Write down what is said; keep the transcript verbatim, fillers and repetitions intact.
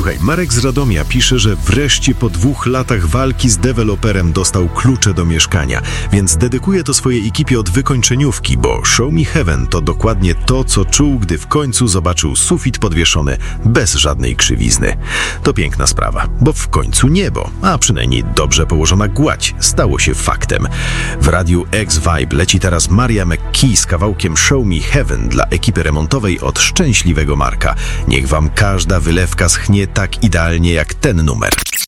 Słuchaj, Marek z Radomia pisze, że wreszcie po dwóch latach walki z deweloperem dostał klucze do mieszkania, więc dedykuje to swojej ekipie od wykończeniówki, bo Show Me Heaven to dokładnie to, co czuł, gdy w końcu zobaczył sufit podwieszony bez żadnej krzywizny. To piękna sprawa, bo w końcu niebo, a przynajmniej dobrze położona gładź, stało się faktem. W radiu X-Vibe leci teraz Maria McKee z kawałkiem Show Me Heaven dla ekipy remontowej od szczęśliwego Marka. Niech wam każda wylewka schnie tak idealnie jak ten numer.